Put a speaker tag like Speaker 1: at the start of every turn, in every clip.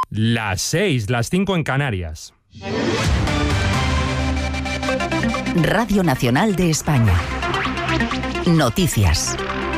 Speaker 1: Las 6, las 5 en Canarias.
Speaker 2: Radio Nacional de España. Noticias.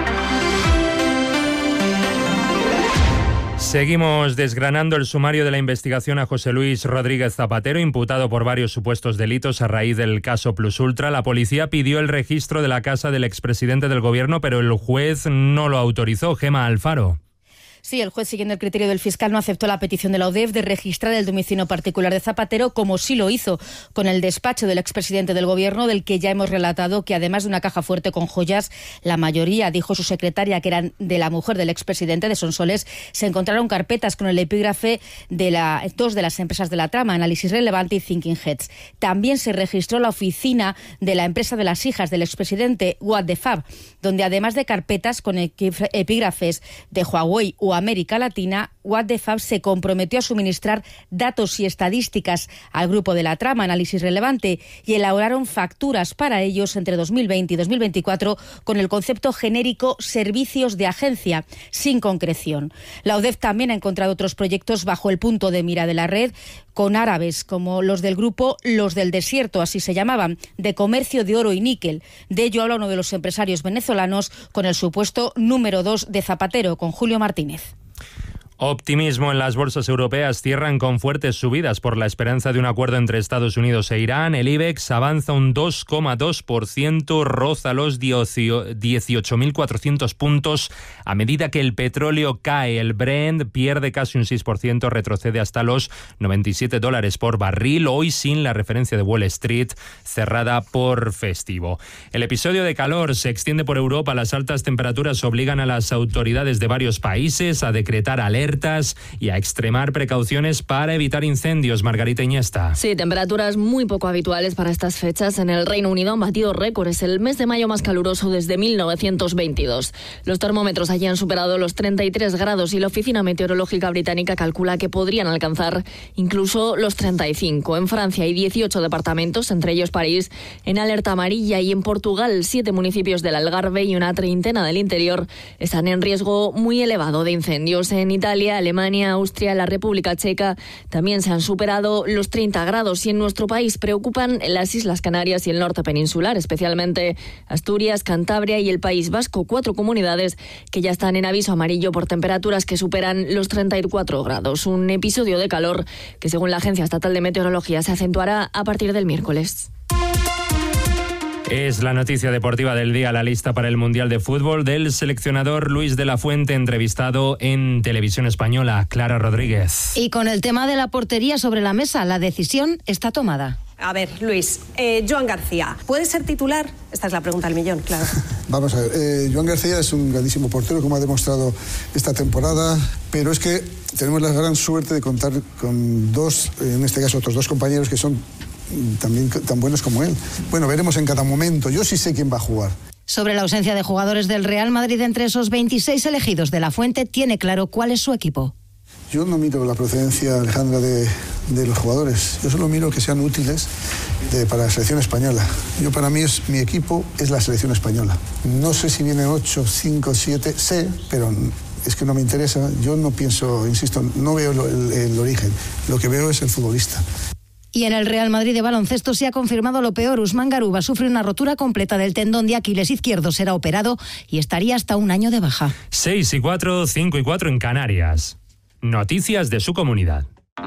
Speaker 1: Seguimos desgranando el sumario de la investigación a José Luis Rodríguez Zapatero, imputado por varios supuestos delitos a raíz del caso Plus Ultra. La policía pidió el registro de la casa del expresidente del gobierno, pero el juez no lo autorizó. Gemma Alfaro.
Speaker 3: Sí, el juez, siguiendo el criterio del fiscal, no aceptó la petición de la UDEF de registrar el domicilio particular de Zapatero, como sí lo hizo con el despacho del expresidente del Gobierno, del que ya hemos relatado que, además de una caja fuerte con joyas, la mayoría, dijo su secretaria, que eran de la mujer del expresidente, de Sonsoles, se encontraron carpetas con el epígrafe de dos de las empresas de la trama, Análisis Relevante y Thinking Heads. También se registró la oficina de la empresa de las hijas del expresidente, What the Fab, donde, además de carpetas con epígrafes de Huawei o América Latina, What the Fab se comprometió a suministrar datos y estadísticas al grupo de la trama, Análisis Relevante, y elaboraron facturas para ellos entre 2020 y 2024 con el concepto genérico servicios de agencia, sin concreción. La UDEF también ha encontrado otros proyectos bajo el punto de mira de la red, con árabes como los del grupo Los del Desierto, así se llamaban, de comercio de oro y níquel. De ello habla uno de los empresarios venezolanos con el supuesto número 2 de Zapatero, con Julio Martínez.
Speaker 1: Optimismo en las bolsas europeas, cierran con fuertes subidas por la esperanza de un acuerdo entre Estados Unidos e Irán. El IBEX avanza un 2,2%, roza los 18.400 puntos a medida que el petróleo cae. El Brent pierde casi un 6%, retrocede hasta los $97 por barril, hoy sin la referencia de Wall Street, cerrada por festivo. El episodio de calor se extiende por Europa. Las altas temperaturas obligan a las autoridades de varios países a decretar alertas y a extremar precauciones para evitar incendios. Margarita Iniesta.
Speaker 4: Sí, temperaturas muy poco habituales para estas fechas. En el Reino Unido han batido récords. Es el mes de mayo más caluroso desde 1922. Los termómetros allí han superado los 33 grados y la Oficina Meteorológica Británica calcula que podrían alcanzar incluso los 35. En Francia hay 18 departamentos, entre ellos París, en alerta amarilla, y en Portugal 7 municipios del Algarve y una treintena del interior están en riesgo muy elevado de incendios. En Italia, Alemania, Austria, la República Checa también se han superado los 30 grados, y en nuestro país preocupan las Islas Canarias y el norte peninsular, especialmente Asturias, Cantabria y el País Vasco, 4 comunidades que ya están en aviso amarillo por temperaturas que superan los 34 grados. Un episodio de calor que, según la Agencia Estatal de Meteorología, se acentuará a partir del miércoles.
Speaker 1: Es la noticia deportiva del día, la lista para el Mundial de Fútbol del seleccionador Luis de la Fuente, entrevistado en Televisión Española. Clara Rodríguez.
Speaker 5: Y con el tema de la portería sobre la mesa, la decisión está tomada.
Speaker 6: A ver, Luis, Joan García, ¿puede ser titular? Esta es la pregunta del millón, claro.
Speaker 7: Vamos a ver, Joan García es un grandísimo portero, como ha demostrado esta temporada, pero es que tenemos la gran suerte de contar con dos, en este caso otros dos compañeros que son también tan buenos como él. Bueno, veremos en cada momento. Yo sí sé quién va a jugar.
Speaker 5: Sobre la ausencia de jugadores del Real Madrid entre esos 26 elegidos, de la Fuente tiene claro cuál es su equipo.
Speaker 7: Yo no miro la procedencia, Alejandra, de los jugadores. Yo solo miro que sean útiles para la selección española. Para mí mi equipo es la selección española. No sé si vienen 8, 5, 7, sé, pero es que no me interesa. Yo no pienso, insisto, no veo el origen. Lo que veo es el futbolista.
Speaker 5: Y en el Real Madrid de baloncesto se ha confirmado lo peor. Usman Garuba sufre una rotura completa del tendón de Aquiles izquierdo, será operado y estaría hasta un año de baja.
Speaker 1: 6:04, 5:04 en Canarias. Noticias de su comunidad.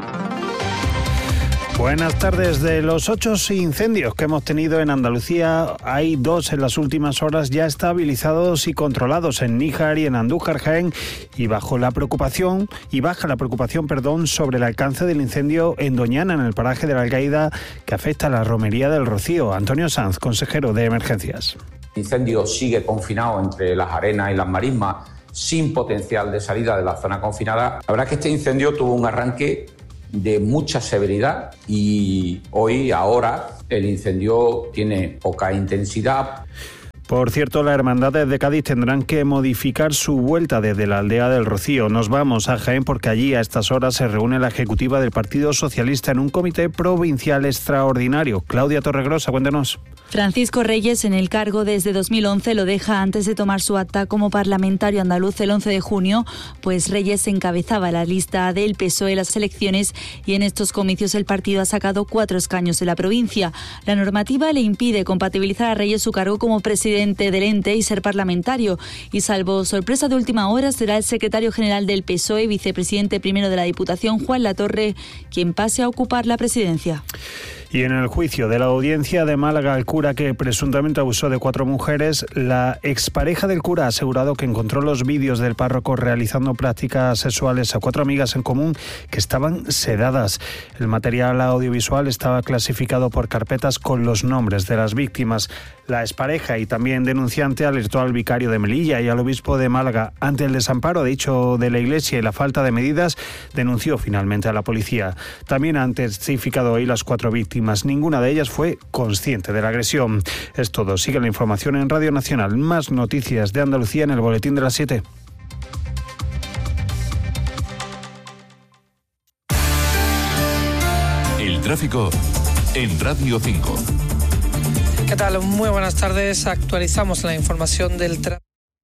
Speaker 8: Buenas tardes. De los 8 incendios que hemos tenido en Andalucía, hay 2 en las últimas horas ya estabilizados y controlados en Níjar y en Andújar, Jaén, y baja la preocupación sobre el alcance del incendio en Doñana, en el paraje de la Algaida, que afecta a la romería del Rocío. Antonio Sanz, consejero de Emergencias.
Speaker 9: El incendio sigue confinado entre las arenas y las marismas, sin potencial de salida de la zona confinada. La verdad es que este incendio tuvo un arranque de mucha severidad y ahora, el incendio tiene poca intensidad.
Speaker 8: Por cierto, las hermandades de Cádiz tendrán que modificar su vuelta desde la aldea del Rocío. Nos vamos a Jaén porque allí a estas horas se reúne la ejecutiva del Partido Socialista en un comité provincial extraordinario. Claudia Torregrosa, cuéntanos.
Speaker 10: Francisco Reyes, en el cargo desde 2011, lo deja antes de tomar su acta como parlamentario andaluz el 11 de junio, pues Reyes encabezaba la lista del PSOE en las elecciones y en estos comicios el partido ha sacado 4 escaños en la provincia. La normativa le impide compatibilizar a Reyes su cargo como presidente del ente y ser parlamentario, y salvo sorpresa de última hora será el secretario general del PSOE, vicepresidente primero de la Diputación, Juan Latorre, quien pase a ocupar la presidencia.
Speaker 8: Y en el juicio de la audiencia de Málaga, el cura que presuntamente abusó de 4 mujeres, la expareja del cura ha asegurado que encontró los vídeos del párroco realizando prácticas sexuales a 4 amigas en común que estaban sedadas. El material audiovisual estaba clasificado por carpetas con los nombres de las víctimas. La expareja y también denunciante alertó al vicario de Melilla y al obispo de Málaga. Ante el desamparo dicho de la Iglesia y la falta de medidas, denunció finalmente a la policía. También han testificado hoy las 4 víctimas. Ninguna de ellas fue consciente de la agresión. Es todo. Sigue la información en Radio Nacional. Más noticias de Andalucía en el boletín de las 7.
Speaker 11: El tráfico en Radio 5.
Speaker 12: ¿Qué tal? Muy buenas tardes. Actualizamos la información del tráfico.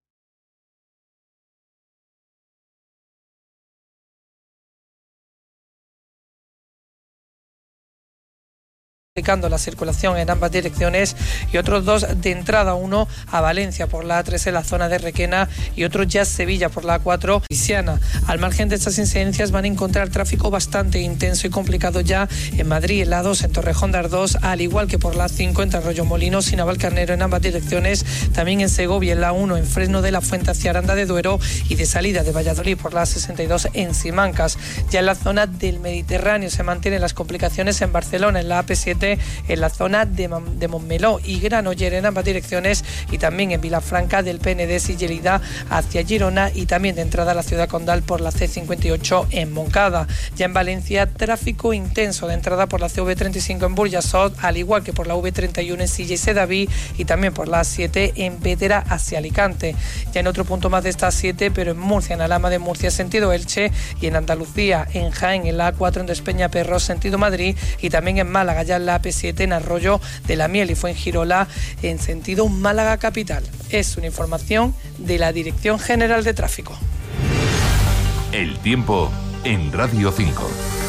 Speaker 12: La circulación en ambas direcciones y otros 2 de entrada, uno a Valencia por la A3 en la zona de Requena y otro ya a Sevilla por la A4 Lisiana. Al margen de estas incidencias van a encontrar tráfico bastante intenso y complicado ya en Madrid, en la A2 en Torrejón de Ardoz, al igual que por la A5 entre Arroyomolinos y Navalcarnero en ambas direcciones, también en Segovia en la A1 en Fresno de la Fuente hacia Aranda de Duero y de salida de Valladolid por la A62 en Simancas. Ya en la zona del Mediterráneo se mantienen las complicaciones en Barcelona en la AP7 en la zona de Montmeló y Granollers en ambas direcciones y también en Vilafranca del Penedès y Lleida hacia Girona y también de entrada a la ciudad condal por la C58 en Moncada. Ya en Valencia, tráfico intenso de entrada por la CV35 en Burjasot, al igual que por la V31 en Silla y Sedaví y también por la A7 en Bétera hacia Alicante. Ya en otro punto más de esta A7, pero en Murcia, en Alhama de Murcia sentido Elche y en Andalucía, en Jaén, en la A4 en Despeñaperros sentido Madrid y también en Málaga, ya en la AP7 en Arroyo de la Miel y Fuengirola en sentido Málaga capital. Es una información de la Dirección General de Tráfico.
Speaker 11: El tiempo en Radio 5.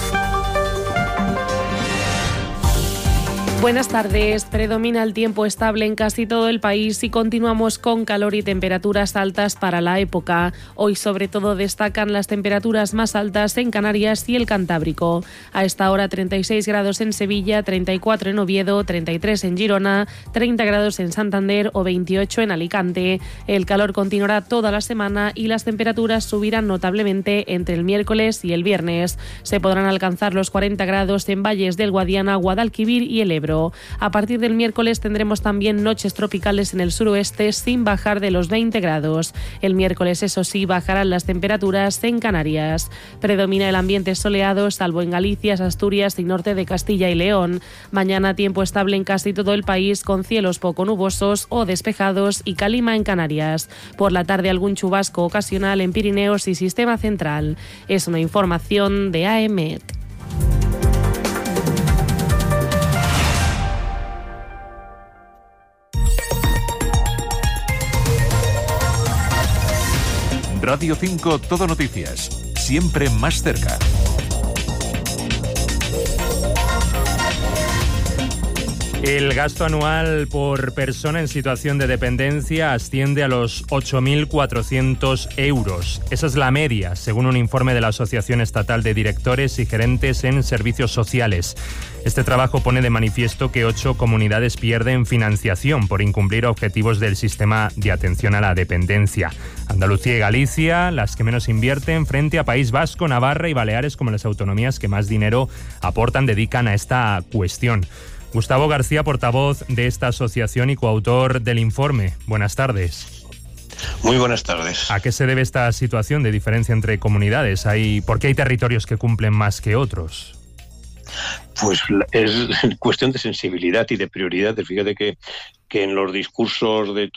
Speaker 13: Buenas tardes. Predomina el tiempo estable en casi todo el país y continuamos con calor y temperaturas altas para la época. Hoy sobre todo destacan las temperaturas más altas en Canarias y el Cantábrico. A esta hora 36 grados en Sevilla, 34 en Oviedo, 33 en Girona, 30 grados en Santander o 28 en Alicante. El calor continuará toda la semana y las temperaturas subirán notablemente entre el miércoles y el viernes. Se podrán alcanzar los 40 grados en valles del Guadiana, Guadalquivir y el Ebro. A partir del miércoles tendremos también noches tropicales en el suroeste sin bajar de los 20 grados. El miércoles, eso sí, bajarán las temperaturas en Canarias. Predomina el ambiente soleado, salvo en Galicia, Asturias y norte de Castilla y León. Mañana tiempo estable en casi todo el país con cielos poco nubosos o despejados y calima en Canarias. Por la tarde algún chubasco ocasional en Pirineos y Sistema Central. Es una información de AEMET.
Speaker 11: Radio 5 Todo Noticias, siempre más cerca.
Speaker 1: El gasto anual por persona en situación de dependencia asciende a los 8.400 euros. Esa es la media, según un informe de la Asociación Estatal de Directores y Gerentes en Servicios Sociales. Este trabajo pone de manifiesto que 8 comunidades pierden financiación por incumplir objetivos del sistema de atención a la dependencia. Andalucía y Galicia, las que menos invierten, frente a País Vasco, Navarra y Baleares, como las autonomías que más dinero aportan, dedican a esta cuestión. Gustavo García, portavoz de esta asociación y coautor del informe. Buenas tardes.
Speaker 14: Muy buenas tardes.
Speaker 1: ¿A qué se debe esta situación de diferencia entre comunidades? ¿Por qué hay territorios que cumplen más que otros?
Speaker 14: Pues es cuestión de sensibilidad y de prioridad. Fíjate que en los discursos de